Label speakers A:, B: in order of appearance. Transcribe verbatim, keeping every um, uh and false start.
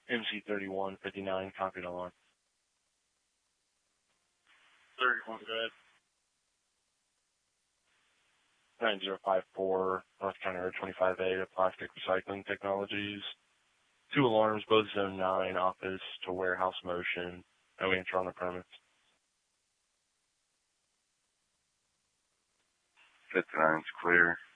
A: M C thirty-one fifty-nine, copied alarm.
B: thirty-one, go ahead.
A: nine zero five four, North County Road twenty-five A to Plastic Recycling Technologies. Two alarms, both zone nine, office to warehouse motion. No answer on the premise.
C: fifty-nine's clear.